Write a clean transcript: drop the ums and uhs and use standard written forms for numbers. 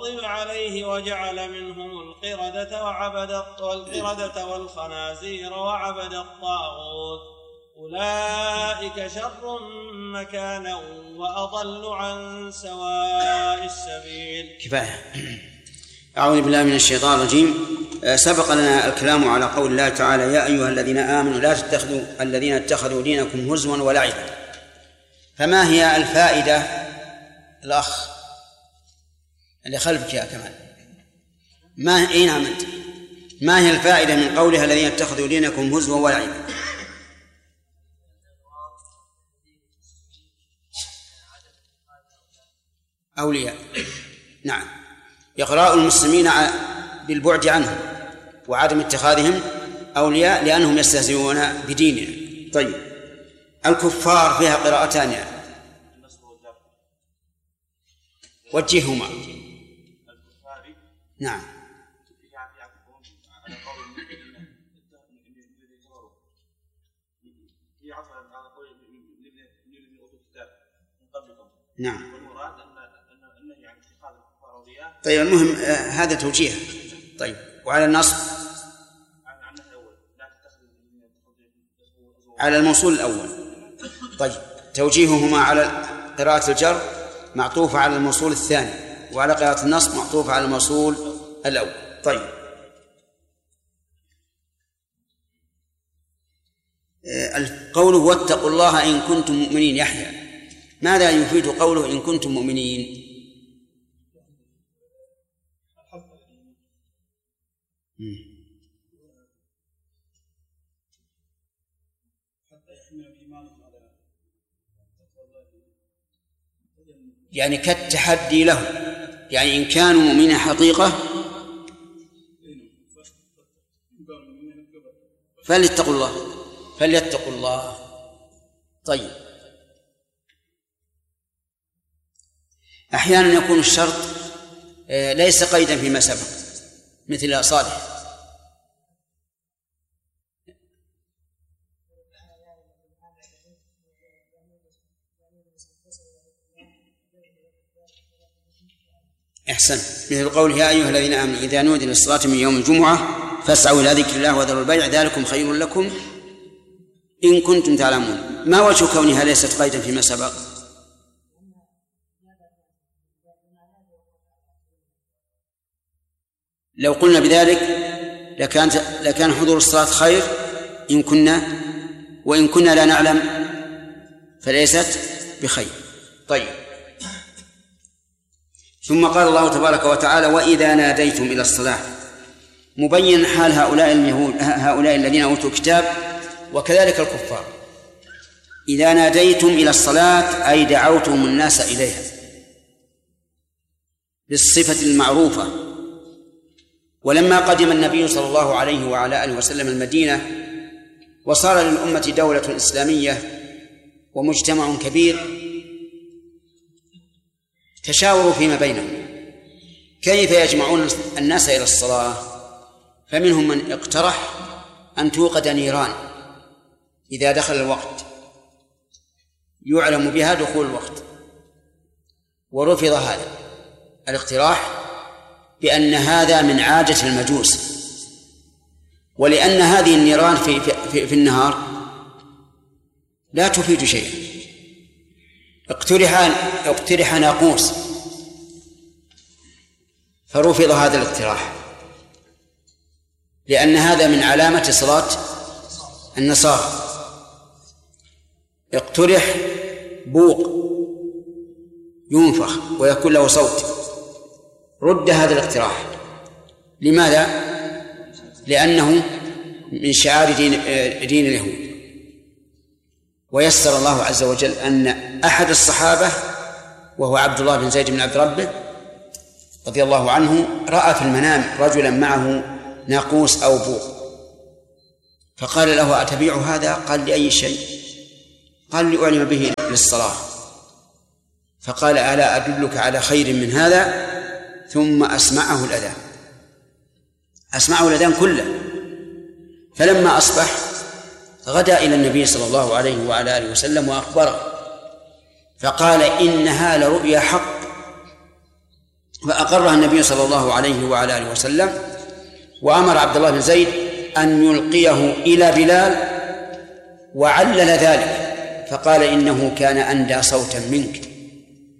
وغضب عليه وجعل منهم القردة والخنازير وعبد الطاغوت أولئك شر مكانا وأضل عن سواء السبيل. كفاية. أعوذ بالله من الشيطان الرجيم. سبق لنا الكلام على قول الله تعالى: يا أيها الذين آمنوا لا تتخذوا الذين اتخذوا دينكم هزوا ولعبا. فما هي الفائدة؟ الأخ اللي خلفك يا كمال، ما هي الفائدة من قولها الذين اتخذوا دينكم هزوا ولعبا؟ أولياء، نعم، إغراء المسلمين بالبعد عنهم وعدم اتخاذهم أولياء لأنهم يستهزئون بديننا. طيب، الكفار فيها قراءتان يعني. وجههما. نعم. نعم. طيب، المهم هذا توجيه. طيب، وعلى النصب على الموصول الأول. طيب، توجيههما على قراءة الجر معطوف على الموصول الثاني، وعلى قراءة النصب معطوف على الموصول الأول. طيب، قوله واتقوا الله إن كنتم مؤمنين. يحيى، ماذا يفيد قوله إن كنتم مؤمنين؟ يعني كالتحدي له، يعني إن كانوا مؤمنين حقيقة فليتقوا الله. طيب، أحيانا يكون الشرط ليس قيدا فيما سبق، مثل صالح. أحسن، مثل قوله يا أيها الذين آمنوا إذا نودي للصلاة من يوم الجمعة فاسعوا إلى ذكر الله وذروا البيع ذلكم خير لكم إن كنتم تعلمون. ما وجه كونها ليست قيدا فيما سبق؟ لو قلنا بذلك لكان حضور الصلاة خير وإن كنا لا نعلم فليست بخير. طيب، ثم قال الله تبارك وتعالى وإذا ناديتم إلى الصلاة، مبين حال هؤلاء الذين أوتوا الكتاب وكذلك الكفار. إذا ناديتم إلى الصلاة أي دعوتم الناس إليها بالصفة المعروفة. ولما قدم النبي صلى الله عليه وعلى آله وسلم المدينة وصار للأمة دولة إسلامية ومجتمع كبير، تشاوروا فيما بينهم كيف يجمعون الناس إلى الصلاة. فمنهم من اقترح أن توقد نيران إذا دخل الوقت يعلم بها دخول الوقت، ورفض هذا الاقتراح بأن هذا من عادة المجوس، ولأن هذه النيران في النهار لا تفيد شيئا. اقترح ناقوس فرفض هذا الاقتراح، لأن هذا من علامة صلاة النصارى. اقترح بوق ينفخ ويكون له صوت، رد هذا الاقتراح. لماذا؟ لأنه من شعار دين اليهود. ويسر الله عز وجل أن أحد الصحابة وهو عبد الله بن زيد بن عبد ربه رضي الله عنه رأى في المنام رجلا معه ناقوس أو بوق، فقال له أتبيع هذا؟ قال لأي شيء؟ قال لأعلم به للصلاة. فقال ألا أدلك على خير من هذا؟ ثم أسمعه الأذان كله. فلما أصبح غدا إلى النبي صلى الله عليه وعلى آله وسلم وأخبره، فقال إنها لرؤيا حق فأقرها النبي صلى الله عليه وعلى آله وسلم، وأمر عبد الله بن زيد أن يلقيه إلى بلال، وعلل ذلك فقال: إنه كان أندى صوتا منك.